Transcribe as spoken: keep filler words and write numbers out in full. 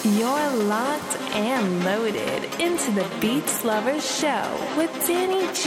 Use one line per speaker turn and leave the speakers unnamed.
You're locked and loaded into the Beats Lovers Show with Danny G.